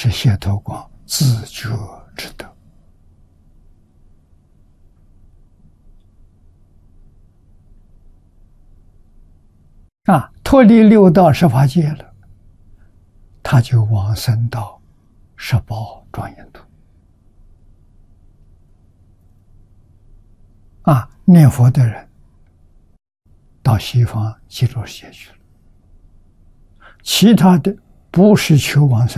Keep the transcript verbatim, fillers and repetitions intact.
是解脱光自觉之德。啊，脱离六道十法界了，他就往生到十宝庄严土。啊，念佛的人到西方极乐世界去了，其他的不是求往生。